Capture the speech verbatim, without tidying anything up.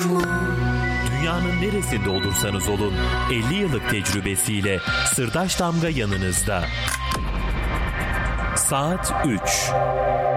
Dünyanın neresinde olursanız olun elli yıllık tecrübesiyle Sırdaş Damga yanınızda. Saat üç.